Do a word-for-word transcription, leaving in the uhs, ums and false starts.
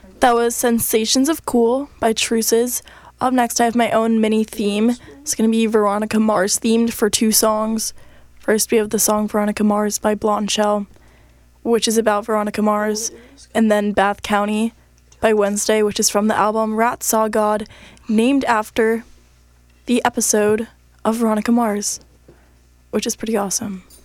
That was Sensations of Cool by Truces. Up next, I have my own mini theme. It's going to be Veronica Mars themed for two songs. First, we have the song Veronica Mars by Blonde Shell, which is about Veronica Mars. And then Bath County by Wednesday, which is from the album Rat Saw God, named after the episode of Veronica Mars, which is pretty awesome.